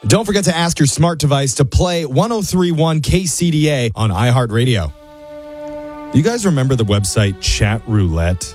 Don't forget to ask your smart device to play 103.1 KCDA on iHeartRadio. You guys remember the website Chat Roulette?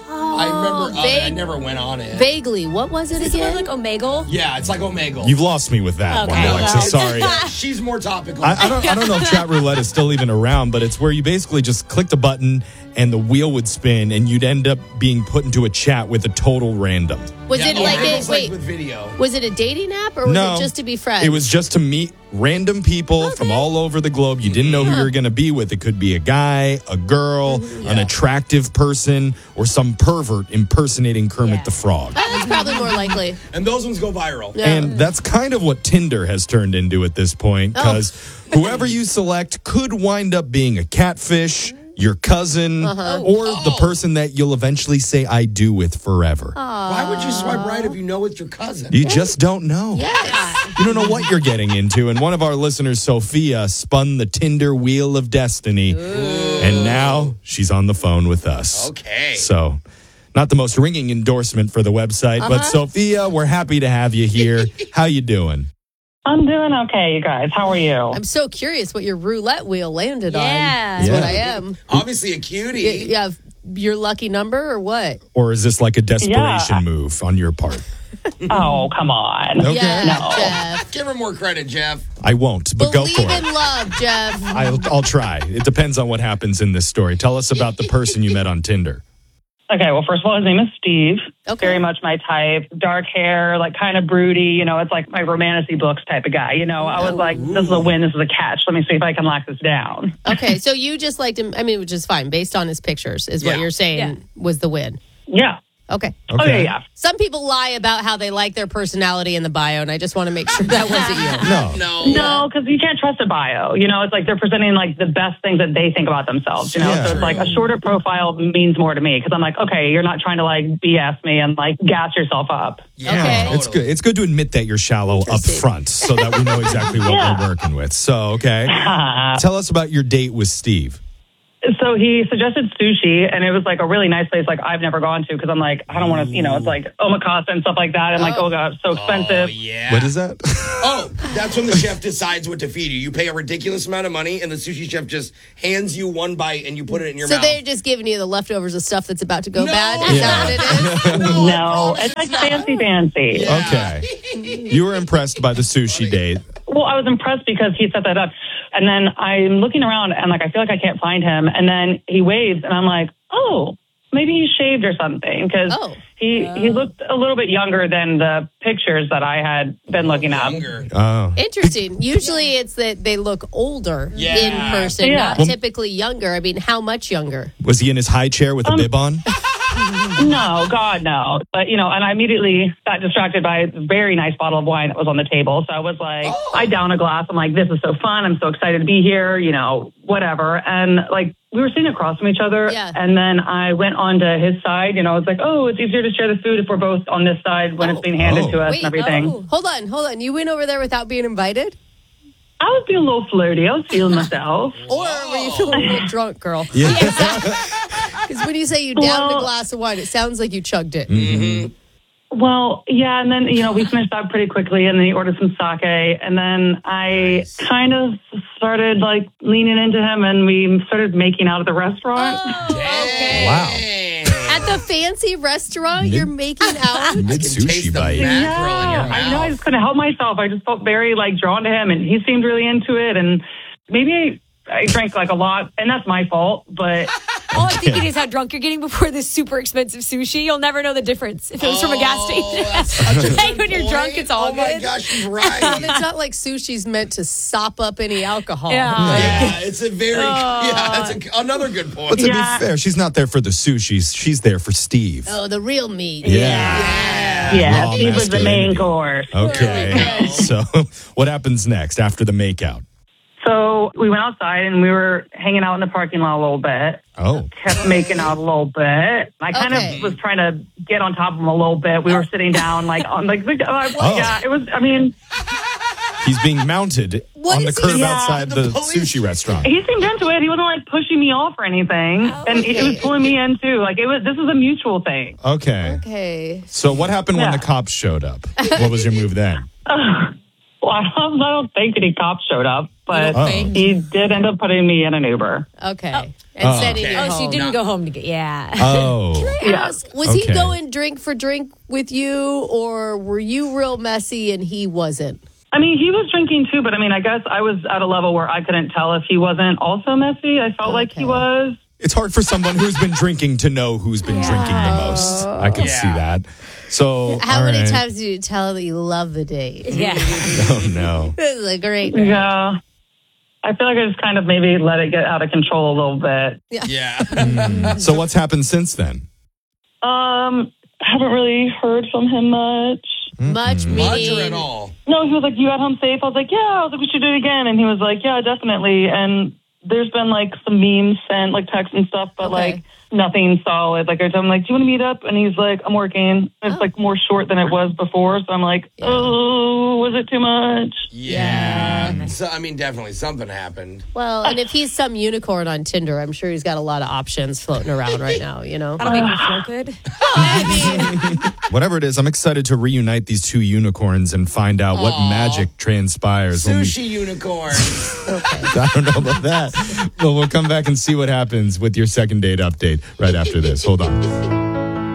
I remember I never went on it. Vaguely. What was it again? Like Omegle? Yeah, it's like Omegle. You've lost me with that one, Okay, Alexa. well. Sorry. Yeah, she's more topical. I don't know if Chat Roulette is still even around, but it's where you basically just clicked a button and the wheel would spin and you'd end up being put into a chat with a total random. Was it like Omegle's wait? with video. Was it a dating app or was No, it just to be friends? It was just to meet random people from all over the globe. You didn't know who you were going to be with. It could be a guy, a girl, an attractive person, or some pervert impersonating Kermit the Frog. That's probably more likely. And those ones go viral. Yeah. And that's kind of what Tinder has turned into at this point, because whoever you select could wind up being a catfish, your cousin, or the person that you'll eventually say I do with forever. Why would you swipe right if you know it's your cousin? You just don't know. Yes. You don't know what you're getting into. And one of our listeners, Sophia, spun the Tinder wheel of destiny. And now she's on the phone with us. Okay. So, not the most ringing endorsement for the website, but Sophia, we're happy to have you here. How you doing? I'm doing okay, you guys. How are you? I'm so curious what your roulette wheel landed on. Yeah. That's what Yeah. I am. Obviously a cutie. You have your lucky number or what? Or is this like a desperation move on your part? Oh, come on. Okay. Yeah, No. Jeff. Give her more credit, Jeff. I won't, but go Believe for it. in love, Jeff. I'll try. It depends on what happens in this story. Tell us about the person you met on Tinder. Okay, well, first of all, his name is Steve. Okay. Very much my type. Dark hair, like kind of broody. You know, it's like my romantic books type of guy. You know, I was like, this is a win, this is a catch. Let me see if I can lock this down. Okay, so you just liked him, I mean, which is fine, based on his pictures, is what Yeah. you're saying Yeah. was the win. Yeah. Okay. Oh, yeah. Some people lie about how they like their personality in the bio, and I just want to make sure that wasn't you. No. No, because you can't trust a bio. You know, it's like they're presenting like the best things that they think about themselves. You know, Yeah. so it's like a shorter profile means more to me because I'm like, okay, you're not trying to like BS me and like gas yourself up. Yeah, Okay. It's good. It's good to admit that you're shallow up Interesting. front so that we know exactly what Yeah. we're working with. So, okay. Tell us about your date with Steve. So he suggested sushi, and it was like a really nice place like I've never gone to because I'm like, I don't want to, you know, it's like omakase and stuff like that. And like, oh God, it's so expensive. Oh, yeah. What is that? Oh, that's when the chef decides what to feed you. You pay a ridiculous amount of money, and the sushi chef just hands you one bite, and you put it in your So mouth. they're just giving you the leftovers of stuff that's about to go No. bad? Is that what it is? No, it's like fancy. Yeah. Okay. You were impressed by the sushi date. Well, I was impressed because he set that up. And then I'm looking around and like I feel like I can't find him. And then he waves and I'm like, oh, maybe he shaved or something because he looked a little bit younger than the pictures that I had been looking at. Younger. Oh. Interesting. Usually it's that they look older Yeah. in person, Yeah. not typically younger. I mean, how much younger? Was he in his high chair with a bib on? No, God, no. But, you know, and I immediately got distracted by a very nice bottle of wine that was on the table. So I was like, I down a glass. I'm like, this is so fun. I'm so excited to be here, you know, whatever. And like, we were sitting across from each other. Yeah. And then I went on to his side. You know, it's like, oh, it's easier to share the food if we're both on this side when it's being handed to us Wait, and everything. Hold on. You went over there without being invited? I was being a little flirty. I was feeling myself. Or were you feeling a little drunk, girl? Yeah. Because when you say you downed a Well- glass of wine, it sounds like you chugged it. Well, yeah, and then, you know, we finished that pretty quickly, and then he ordered some sake, and then I kind of started, like, leaning into him, and we started making out at the restaurant. Okay. Wow. At the fancy restaurant, you're making out? Mid Taste sushi the bite. mackerel in your I know, I mouth. just couldn't help myself. I just felt very, like, drawn to him, and he seemed really into it, and maybe I drank, like, a lot, and that's my fault, but... All I'm thinking is how drunk you're getting before this super expensive sushi. You'll never know the difference if it was from a gas station. Hey, when you're drunk, it's all Oh my good. gosh, she's And right. it's not like sushi's meant to sop up any alcohol. Yeah. Yeah, it's a very that's another good point. But to Yeah. be fair, she's not there for the sushi. She's there for Steve. Oh, the real meat. Yeah, Raw he was the main masculinity. course. Okay. So, what happens next after the makeout? So we went outside, and we were hanging out in the parking lot a little bit. Oh. Kept making out a little bit. I kind Okay. of was trying to get on top of him a little bit. We were sitting down, like, on, like, Oh. yeah, it was, I mean, He's being mounted What on the is he- curb Yeah, outside the the police- sushi restaurant. he seemed into it. He wasn't, like, pushing me off or anything. And it was pulling me in, too. Like, this was a mutual thing. Okay. Okay. So, what happened when Yeah. the cops showed up? What was your move then? Well, I don't think any cops showed up, but think? he did end up putting me in an Uber. Okay. And sending you Oh, home. so you didn't go home to get, yeah. Oh. Can I ask, was he Okay. going drink for drink with you, or were you real messy and he wasn't? I mean, he was drinking too, but I mean, I guess I was at a level where I couldn't tell if he wasn't also messy. I felt like he was. It's hard for someone who's been drinking to know who's been drinking the most. I can see that. So, How all many right. times do you tell that you love the date? Yeah. Oh, no. This is a great night. Yeah. I feel like I just kind of maybe let it get out of control a little bit. Yeah. So what's happened since then? Haven't really heard from him much. Much Much meaning. or at all? No, he was like, "You got home safe?" I was like, "Yeah." I was like, "We should do it again." And he was like, "Yeah, definitely." And there's been like some memes sent, like texts and stuff, but like nothing solid. Like I told him, like, "Do you want to meet up?" And he's like, "I'm working." It's like more short than it was before. So I'm like, "Oh, was it too much?" Yeah. So, I mean, definitely something happened. Well, and if he's some unicorn on Tinder, I'm sure he's got a lot of options floating around right now, you know? That'll make me feel good. Whatever it is, I'm excited to reunite these two unicorns and find out what magic transpires. when we- Sushi unicorn. I don't know about that. Well, we'll come back and see what happens with your second date update right after this. Hold on.